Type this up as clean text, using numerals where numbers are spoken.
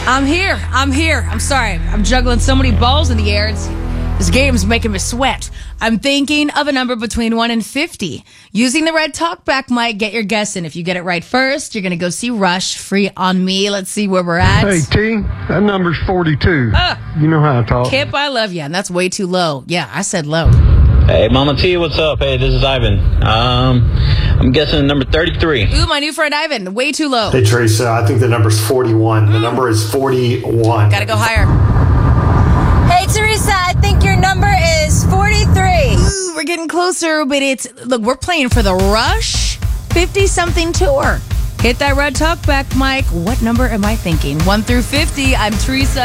I'm here. I'm sorry. I'm juggling so many balls in the air. This game's making me sweat. I'm thinking of a number between 1 and 50. Using the red talkback mic, get your guess in. If you get it right first, you're going to go see Rush, Free on Me. Let's see where we're at. Hey, T, that number's 42. You know how I talk. Kip, I love you, and that's way too low. Yeah, I said low. Hey, Mama T, what's up? Hey, this is Ivan. I'm guessing number 33. Ooh, my new friend Ivan, way too low. Hey, Teresa, I think the number's 41. The number is 41. Gotta go higher. Hey, Teresa, I think your number is 43. Ooh, we're getting closer, but we're playing for the Rush 50-something tour. Hit that red talkback mic. What number am I thinking? 1 through 50. I'm Teresa.